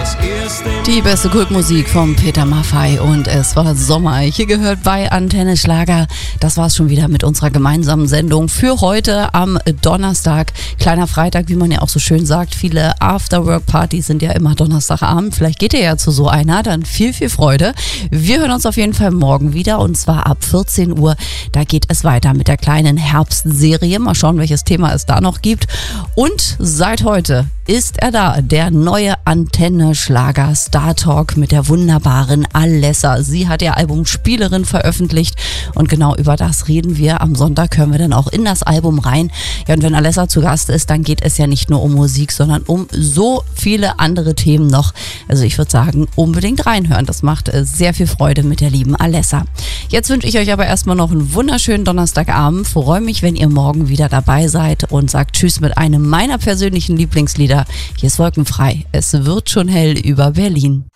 Die beste Kultmusik von Peter Maffay und es war Sommer. Hier gehört bei Antenne Schlager. Das war's schon wieder mit unserer gemeinsamen Sendung für heute am Donnerstag. Kleiner Freitag, wie man ja auch so schön sagt. Viele Afterwork-Partys sind ja immer Donnerstagabend. Vielleicht geht ihr ja zu so einer, dann viel, viel Freude. Wir hören uns auf jeden Fall morgen wieder und zwar ab 14 Uhr. Da geht es weiter mit der kleinen Herbstserie. Mal schauen, welches Thema es da noch gibt. Und seit heute ist er da, der neue Antenne Schlager Star Talk mit der wunderbaren Alessa. Sie hat ihr Album Spielerin veröffentlicht und genau über das reden wir. Am Sonntag hören wir dann auch in das Album rein. Ja, und wenn Alessa zu Gast ist, dann geht es ja nicht nur um Musik, sondern um so viele andere Themen noch. Also ich würde sagen, unbedingt reinhören. Das macht sehr viel Freude mit der lieben Alessa. Jetzt wünsche ich euch aber erstmal noch einen wunderschönen Donnerstagabend. Freue mich, wenn ihr morgen wieder dabei seid und sagt Tschüss mit einem meiner persönlichen Lieblingslieder. Hier ist Wolkenfrei. Es wird schon hell über Berlin.